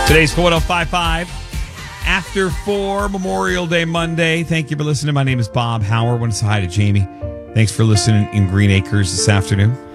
Today's 4055 after 4 Memorial Day Monday. Thank you for listening. My name is Bob Howard. I want to say hi to Jamie. Thanks for listening in Green Acres this afternoon.